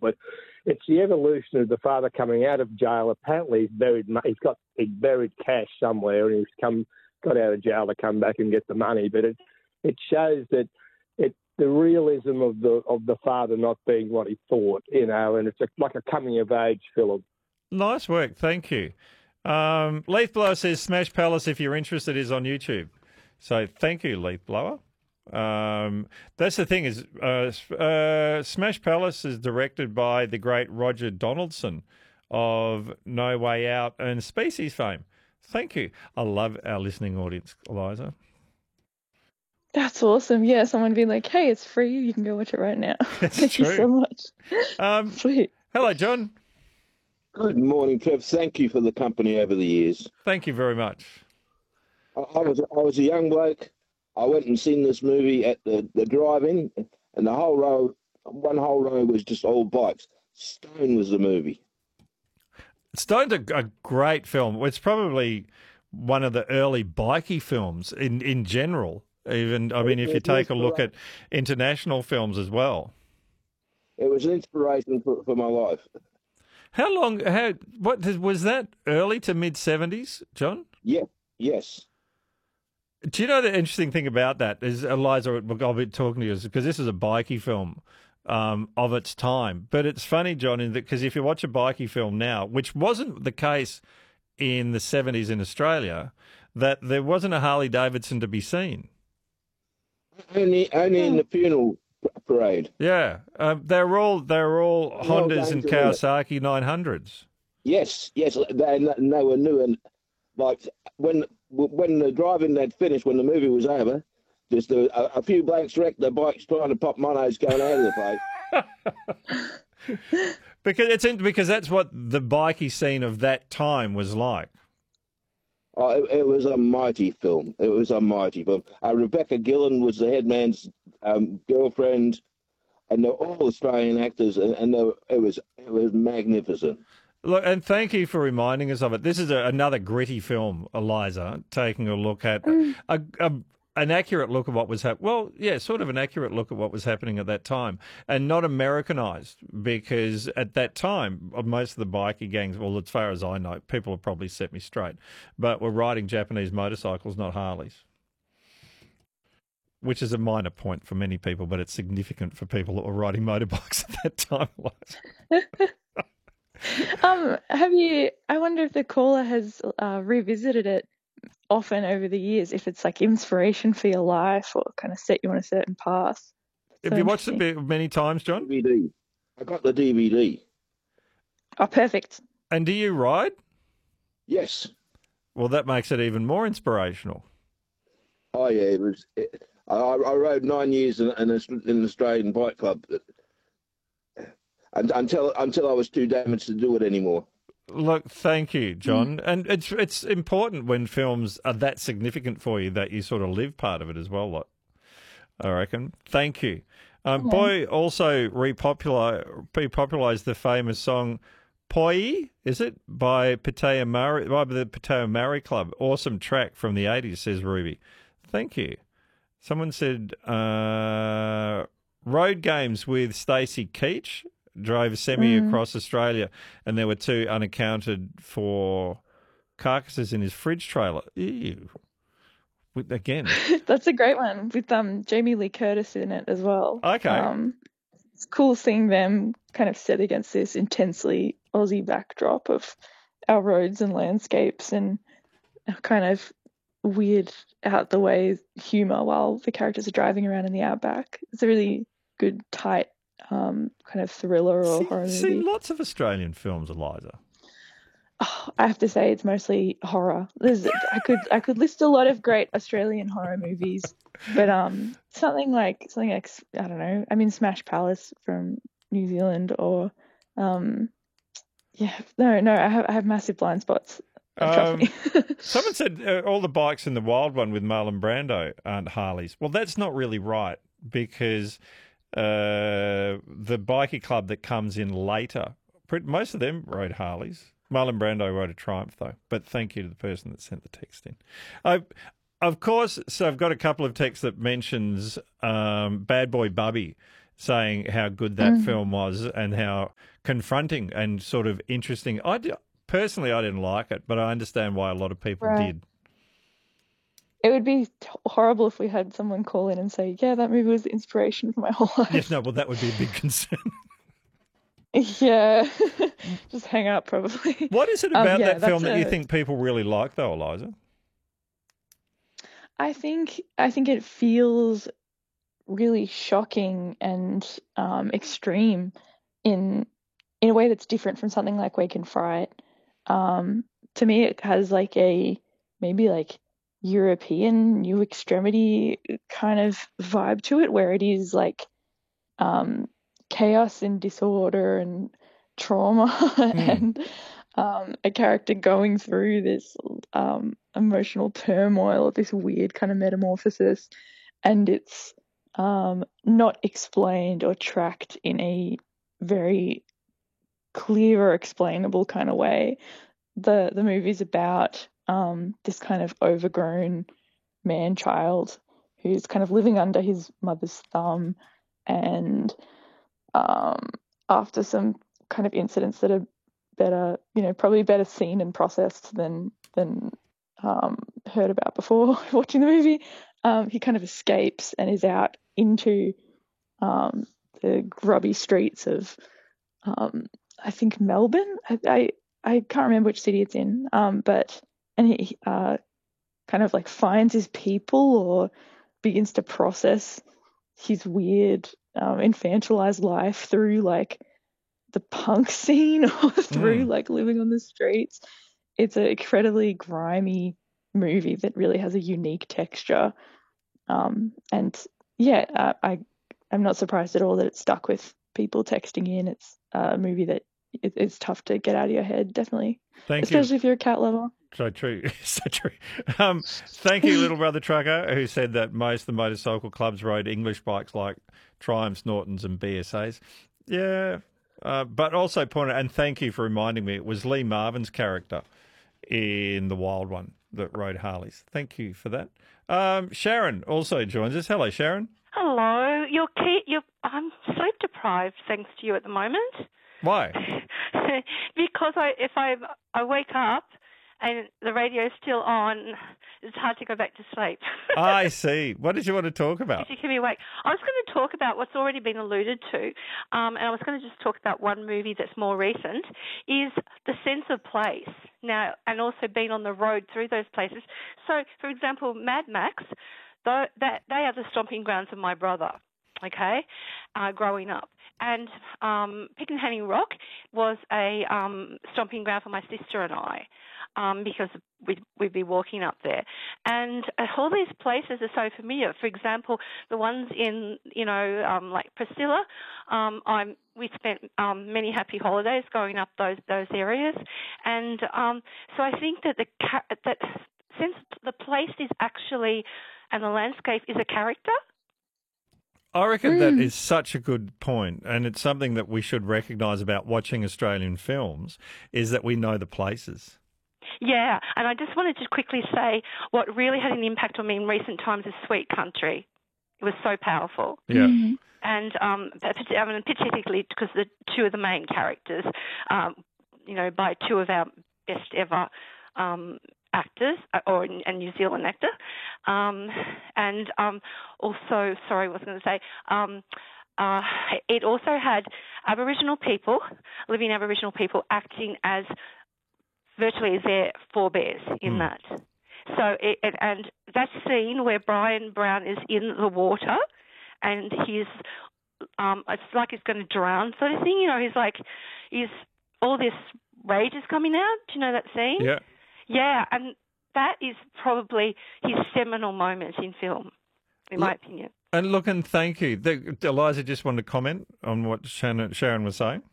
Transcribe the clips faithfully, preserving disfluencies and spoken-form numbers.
but it's the evolution of the father coming out of jail. Apparently, he's buried. He's got he's buried cash somewhere, and he's come got out of jail to come back and get the money. But it it shows that it the realism of the of the father not being what he thought, you know, and it's a, like a coming of age film. Nice work, thank you. Um, Leaf Blower says Smash Palace, if you're interested, is on YouTube. So thank you, Leaf Blower. Um, that's the thing is, uh, uh, Smash Palace is directed by the great Roger Donaldson of No Way Out and Species fame. Thank you. I love our listening audience, Eliza. That's awesome. Yeah, someone being like, hey, it's free. You can go watch it right now. That's Thank true. you so much. Um, Sweet. Hello, John. Good morning, Trev. Thank you for the company over the years. Thank you very much. I, I was I was a young bloke. I went and seen this movie at the, the drive-in, and the whole row, one whole row was just old bikes. Stone was the movie. Stone's a, a great film. It's probably one of the early bikey films in, in general. Even, I mean, if you take a look at international films as well. It was an inspiration for, for my life. How long, how, what, was that early to mid-seventies, John? Yeah, yes. Do you know the interesting thing about that is, Eliza, I'll be talking to you, because this is a bikey film um, of its time. But it's funny, John, because if you watch a bikey film now, which wasn't the case in the seventies in Australia, that there wasn't a Harley Davidson to be seen. Only, only in the funeral parade. Yeah, um, they were all they were all Well, Hondas and Kawasaki nine hundreds. Yes, yes, they, and they were new, and like when when the driving had finished, when the movie was over, just a, a few blanks wrecked their bikes trying to pop monos going out of the place. Because it's in, because that's what the bikey scene of that time was like. Oh, it, it was a mighty film. It was a mighty film. Uh, Rebecca Gillen was the headman's um, girlfriend, and they're all Australian actors, and, and they were, it was it was magnificent. Look, and thank you for reminding us of it. This is a, another gritty film, Eliza, taking a look at a, a, an accurate look at what was happening. Well, yeah, sort of an accurate look at what was happening at that time, and not Americanized, because at that time, most of the bikie gangs, well, as far as I know, people have probably set me straight, but were riding Japanese motorcycles, not Harleys. Which is a minor point for many people, but it's significant for people that were riding motorbikes at that time. um, have you? I wonder if the caller has uh, revisited it often over the years. If it's like inspiration for your life or kind of set you on a certain path. Have So you watched it interesting. many times, John? D V D. I got the D V D. Oh, perfect. And do you ride? Yes. Well, that makes it even more inspirational. Oh yeah, it was. It, I, I rode nine years in, in, a, in an Australian bike club, and, until until I was too damaged to do it anymore. Look, thank you, John. Mm. And it's it's important when films are that significant for you that you sort of live part of it as well, like, I reckon. Thank you. Um, Okay. Boy also repopular, repopularised the famous song Poi, is it, by Pattaya Murray, by the Pattaya Murray Club. Awesome track from the eighties, says Ruby. Thank you. Someone said uh, road games with Stacey Keach. Drove a semi Mm. across Australia, and there were two unaccounted for carcasses in his fridge trailer. Ew. With, again. That's a great one with um Jamie Lee Curtis in it as well. Okay. Um, it's cool seeing them kind of set against this intensely Aussie backdrop of our roads and landscapes and a kind of weird out the way humour while the characters are driving around in the outback. It's a really good, tight um kind of thriller or See, horror movie. seen lots of Australian films, Eliza. Oh, I have to say it's mostly horror. There's I could I could list a lot of great Australian horror movies, but um something like something like I don't know. I mean Smash Palace from New Zealand or um yeah no no I have I have massive blind spots. Trust Um, me. Someone said uh, all the bikes in the Wild One with Marlon Brando aren't Harleys. Well, that's not really right because uh, the bikie club that comes in later, pretty, most of them rode Harleys. Marlon Brando rode a Triumph, though. But thank you to the person that sent the text in. I, of course, so I've got a couple of texts that mentions um, Bad Boy Bubby saying how good that Mm. film was and how confronting and sort of interesting. I d- personally, I didn't like it, but I understand why a lot of people Right. did. It would be t- horrible if we had someone call in and say, "Yeah, that movie was the inspiration for my whole life." Yes, no, well, that would be a big concern. Yeah, just hang up probably. What is it Um, about yeah, that film that's that you a- think people really like, though, Eliza? I think I think it feels really shocking and um, extreme in in a way that's different from something like Wake and Fright. Um, to me, it has like a maybe like European New Extremity kind of vibe to it, where it is like um, chaos and disorder and trauma and um, a character going through this um, emotional turmoil, this weird kind of metamorphosis, and it's um, not explained or tracked in a very clear or explainable kind of way. The the movie's about um, this kind of overgrown man child who's kind of living under his mother's thumb, and um, after some kind of incidents that are better, you know, probably better seen and processed than than um, heard about before watching the movie, um, he kind of escapes and is out into um, the grubby streets of, um, I think Melbourne. I, I I can't remember which city it's in, um, but and he uh, kind of like finds his people or begins to process his weird um, infantilized life through like the punk scene or through Mm. like living on the streets. It's an incredibly grimy movie that really has a unique texture. Um, and yeah, uh, I I'm not surprised at all that it's stuck with people texting in. It's a movie that it, it's tough to get out of your head, definitely, Thank especially you. if you're a cat lover. So true. So true. Um, thank you, Little Brother Trucker, who said that most of the motorcycle clubs rode English bikes like Triumphs, Nortons and B S As. Yeah, uh, but also pointed, and thank you for reminding me, it was Lee Marvin's character in The Wild One that rode Harleys. Thank you for that. Um, Sharon also joins us. Hello, Sharon. Hello. You're key, you're, I'm sleep deprived thanks to you at the moment. Why? Because I, if I, I wake up and the radio's still on, it's hard to go back to sleep. I see. What did you want to talk about? If you keep me awake. I was going to talk about what's already been alluded to, um, and I was going to just talk about one movie that's more recent, is the sense of place now, and also being on the road through those places. So, for example, Mad Max, though, that they are the stomping grounds of my brother, okay, uh, growing up. And um, Pickenhany Rock was a um, stomping ground for my sister and I. Um, because we'd, we'd be walking up there. And uh, all these places are so familiar. For example, the ones in, you know, um, like Priscilla, um, I'm, we spent um, many happy holidays going up those those areas. And um, so I think that the that since the place is actually, and the landscape is a character, I reckon Mm. that is such a good point, and it's something that we should recognise about watching Australian films, is that we know the places. Yeah, and I just wanted to quickly say what really had an impact on me in recent times is Sweet Country. It was so powerful. Yeah. Mm. And um, I mean, particularly because the two of the main characters, um, you know, by two of our best ever um, actors, or a New Zealand actor, um, and um, also, sorry, I was going to say, um, uh, it also had Aboriginal people, living Aboriginal people, acting as virtually as their forebears in Mm. that. So, it, it, and that scene where Brian Brown is in the water and he's, um, it's like he's going to drown sort of thing, you know, he's like, he's, all this rage is coming out. Do you know that scene? Yeah. Yeah, and that is probably his seminal moment in film, in my opinion. And look, and thank you. The, Eliza just wanted to comment on what Shannon, Sharon was saying.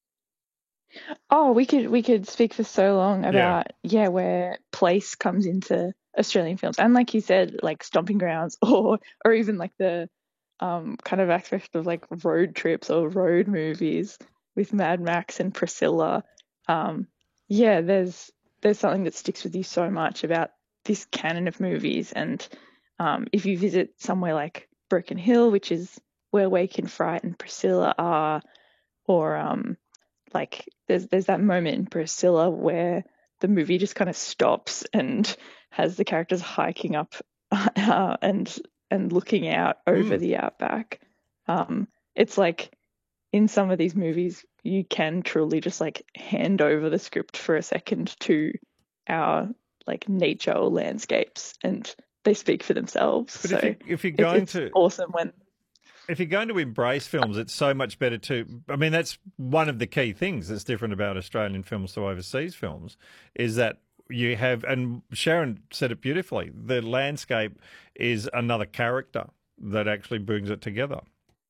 Oh, we could we could speak for so long about yeah where place comes into Australian films, and like you said, like stomping grounds, or or even like the um kind of aspect of like road trips or road movies with Mad Max and Priscilla. Um, yeah, there's there's something that sticks with you so much about this canon of movies, and um, if you visit somewhere like Broken Hill, which is Where Wake in Fright and Priscilla are, or um, like there's there's that moment in Priscilla where the movie just kind of stops and has the characters hiking up uh, and and looking out over Mm. the outback. Um, it's like in some of these movies you can truly just like hand over the script for a second to our like nature or landscapes, and they speak for themselves. But so if, you, if you're it's, going it's to awesome when if you're going to embrace films, it's so much better to. I mean, that's one of the key things that's different about Australian films to overseas films, is that you have, and Sharon said it beautifully, the landscape is another character that actually brings it together.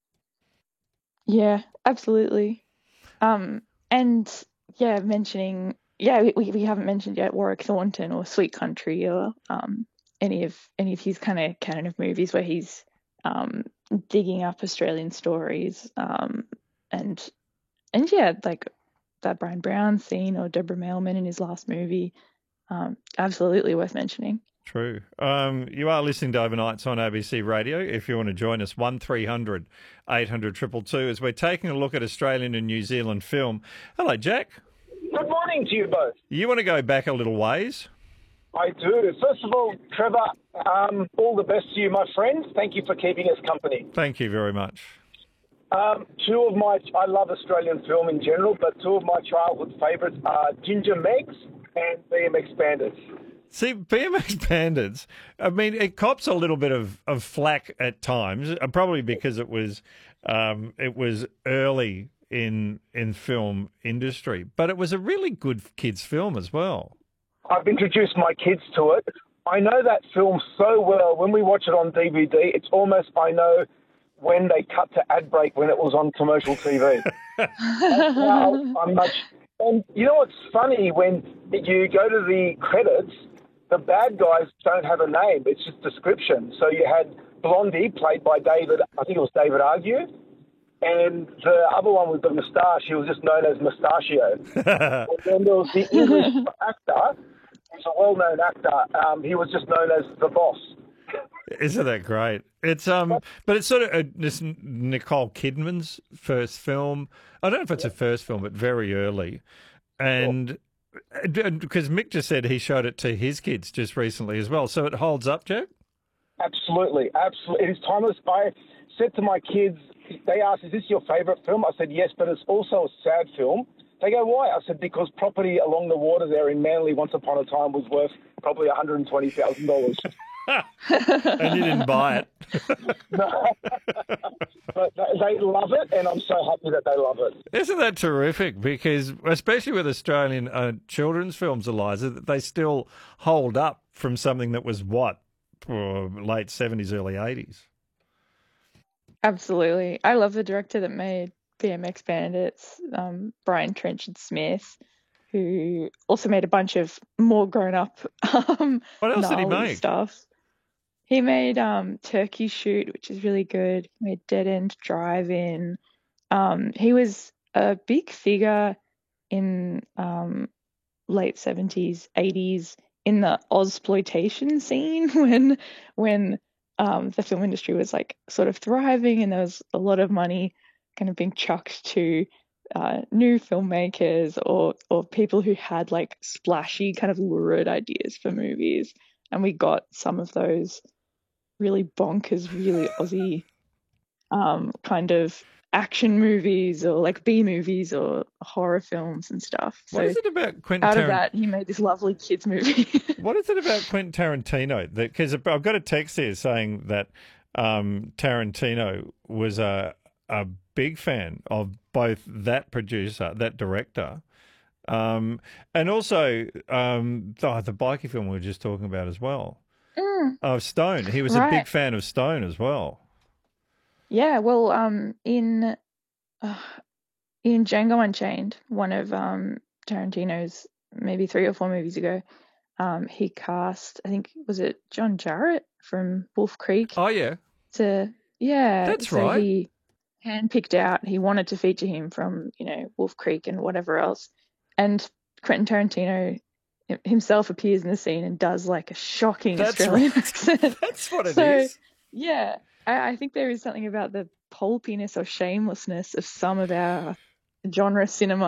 Yeah, absolutely. Um, and yeah, mentioning yeah, we, we we haven't mentioned yet Warwick Thornton or Sweet Country or um any of any of his kind of canon of movies where he's um digging up Australian stories um and and yeah, like that Brian Brown scene or Deborah Mailman in his last movie, um absolutely worth mentioning. True. Um, you are listening to Overnights on A B C Radio. If you want to join us, one three hundred eight hundred two two two, as we're taking a look at Australian and New Zealand film. Hello, Jack. Good morning to you both. You want to go back a little ways? I do. First of all, Trevor, um, all the best to you, my friend. Thank you for keeping us company. Thank you very much. Um, two of my, I love Australian film in general, but two of my childhood favourites are Ginger Megs and B M X Bandits. See, B M X Bandits, I mean, it cops a little bit of, of flack at times, uh, probably because it was um, it was early in in film industry, but it was a really good kids' film as well. I've introduced my kids to it. I know that film so well. When we watch it on D V D, it's almost I know when they cut to ad break when it was on commercial T V. That's how I'm much. And you know what's funny? When you go to the credits, the bad guys don't have a name. It's just description. So you had Blondie, played by David, I think it was David Argue, and the other one with the moustache, he was just known as Mustachio. And then there was the English actor, he's a well-known actor, um, he was just known as the boss. Isn't that great? It's um, but it's sort of uh, this Nicole Kidman's first film. I don't know if it's her first film, but very early, and because Mick just said he showed it to his kids just recently as well, so it holds up, Jack. Absolutely, absolutely. It is timeless. I said to my kids, they asked, "Is this your favourite film?" I said, "Yes, but it's also a sad film." They go, "Why?" I said, "Because property along the water there in Manly once upon a time was worth probably one hundred twenty thousand dollars." And you didn't buy it. No. But they love it, and I'm so happy that they love it. Isn't that terrific? Because especially with Australian uh, children's films, Eliza, that they still hold up from something that was what, for late seventies, early eighties. Absolutely. I love the director that made B M X Bandits, um, Brian Trenchard Smith, who also made a bunch of more grown up um, What else did he gnarly make? stuff. He made um, Turkey Shoot, which is really good. He made Dead End Drive-In. Um, he was a big figure in um, late seventies, eighties in the Ozploitation scene when when um, the film industry was like sort of thriving and there was a lot of money kind of being chucked to uh, new filmmakers or or people who had like splashy kind of lurid ideas for movies. And we got some of those really bonkers, really Aussie um, kind of action movies or like B movies or horror films and stuff. So What is it about Quentin out of Tarantino? that, he made this lovely kids movie. What is it about Quentin Tarantino? Because I've got a text here saying that um, Tarantino was a a big fan of both that producer, that director, um, and also um, the, the bikie film we were just talking about as well. Mm, Of Stone. He was a right. big fan of Stone as well. Yeah, well, um, in uh, in Django Unchained, one of um Tarantino's maybe three or four movies ago, um, he cast, I think, was it John Jarrett from Wolf Creek Oh, yeah. to, yeah, That's so right. he handpicked out, he wanted to feature him from, you know, Wolf Creek and whatever else. And Quentin Tarantino himself appears in the scene and does like a shocking That's Australian right. accent. That's what it is. So, yeah, I, I think there is something about the pulpiness or shamelessness of some of our genre cinema